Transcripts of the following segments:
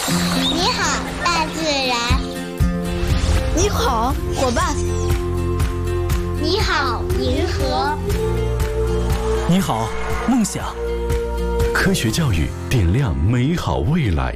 你好，大自然。 你好，伙伴。 你好，银河。 你好，梦想。 科学教育点亮美好未来。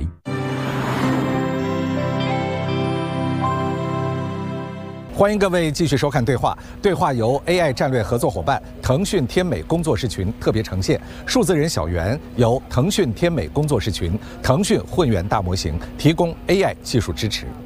欢迎各位继续收看对话。对话由 AI 战略合作伙伴腾讯天美工作室群特别呈现，数字人小圆由腾讯天美工作室群、腾讯混元大模型提供 AI 技术支持。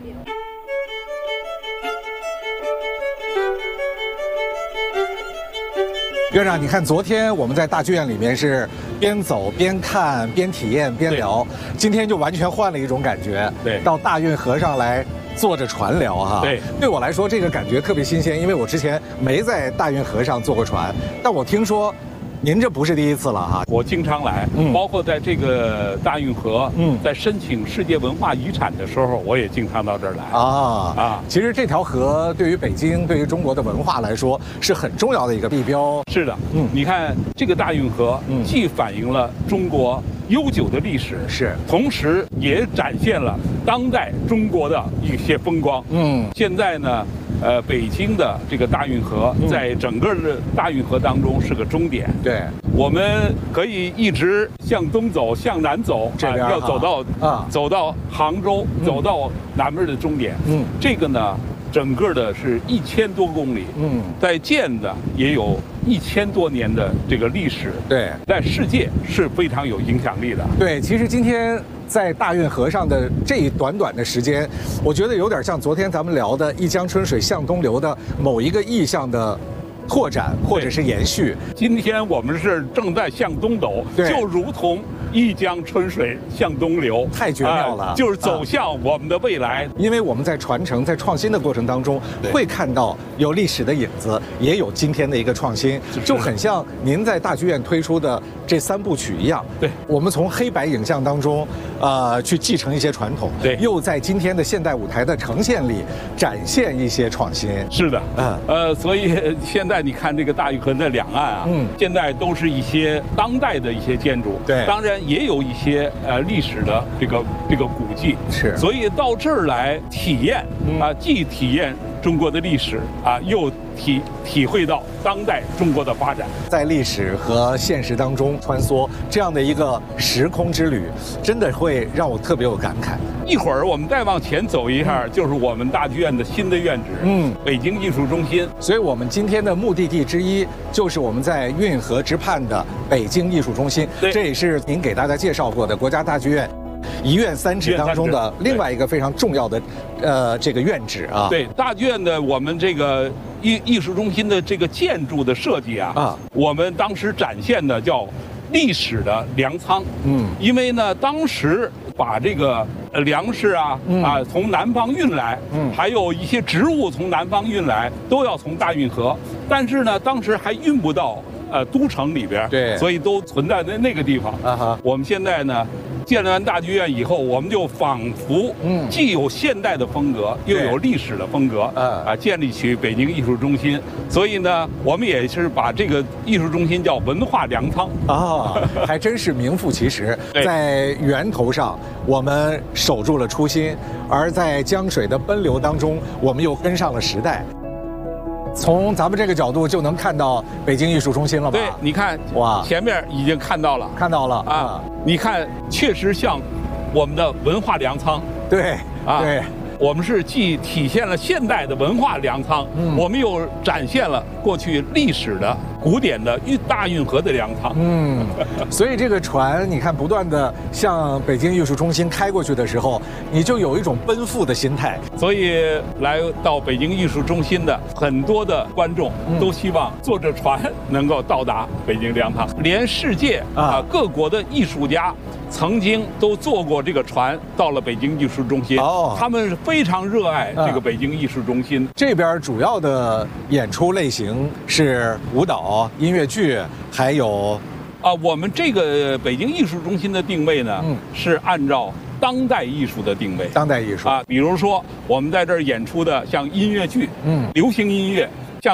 院长，你看，昨天我们在大剧院里面是边走边看边体验边聊，今天就完全换了一种感觉。 对， 到大运河上来坐着船聊哈。对我来说这个感觉特别新鲜，因为我之前没在大运河上坐过船，但我听说您这不是第一次了哈。 我经常来，包括在这个大运河，在申请世界文化遗产的时候，我也经常到这儿来。 其实这条河对于北京、对于中国的文化来说是很重要的一个地标。 是的，你看这个大运河，既反映了中国悠久的历史， 是， 同时也展现了当代中国的一些风光。现在呢，北京的这个大运河，在整个的大运河当中是个终点。 对， 我们可以一直向东走，向南走， 这边要走到杭州，走到南边的终点。这个呢，整个的是1000多公里。在建的也有1000多年的这个历史。 对， 在世界是非常有影响力的。 对，其实今天在大运河上的这一短短的时间，我觉得有点像昨天咱们聊的一江春水向东流的某一个意象的拓展或者是延续。 今天我们是正在向东走，就如同一江春水向东流， 太绝妙了， 就是走向我们的未来。 因为我们在传承、在创新的过程当中，会看到有历史的影子，也有今天的一个创新，就很像您在大剧院推出的这3部曲一样。 对， 我们从黑白影像当中，去继承一些传统， 对， 又在今天的现代舞台的呈现里展现一些创新。 是的，所以现在你看这个大运河的两岸啊，现在都是一些当代的一些建筑， 对， 当然也有一些历史的这个古迹， 是， 所以到这儿来体验既体验中国的历史又体会到当代中国的发展， 在历史和现实当中穿梭，这样的一个时空之旅，真的会让我特别有感慨。 一会儿我们再往前走一下，就是我们大剧院的新的院址，北京艺术中心。 所以我们今天的目的地之一，就是我们在运河之畔的北京艺术中心。这也是您给大家介绍过的国家大剧院1院3址当中的另外一个非常重要的这个院址啊。 对，大剧院的我们这个艺术中心的这个建筑的设计我们当时展现的叫历史的粮仓。因为呢，当时把这个粮食从南方运来，还有一些植物从南方运来，都要从大运河，但是呢，当时还运不到都城里边， 对， 所以都存在在那个地方。我们现在呢，建完大剧院以后，我们就仿佛既有现代的风格，又有历史的风格，建立起北京艺术中心。所以呢，我们也是把这个艺术中心叫文化粮仓还真是名副其实。在源头上，我们守住了初心，而在江水的奔流当中，我们又跟上了时代。从咱们这个角度就能看到北京艺术中心了吧？ 对，你看，哇，前面已经看到了，你看，确实像我们的文化粮仓。 对，对， 我们是既体现了现代的文化粮仓，我们又展现了过去历史的古典的大运河的粮仓。 所以这个船，你看不断的向北京艺术中心开过去的时候，你就有一种奔赴的心态。 所以来到北京艺术中心的很多的观众都希望坐着船能够到达北京粮仓，连世界各国的艺术家曾经都坐过这个船到了北京艺术中心，他们非常热爱这个北京艺术中心。 这边主要的演出类型是舞蹈、音乐剧，还有我们这个北京艺术中心的定位呢，是按照当代艺术的定位。 当代艺术比如说我们在这儿演出的像音乐剧、流行音乐，